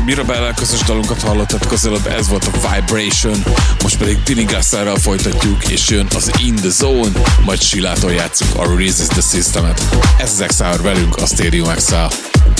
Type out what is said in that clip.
Mirabellel közös dalunkat hallottatok az előbb, ez volt a Vibration, most pedig Billy Gasserrel folytatjuk, és jön az In The Zone, majd Silától játszunk a Resist The System-et. Ez az Exile velünk, a Stadium Exile.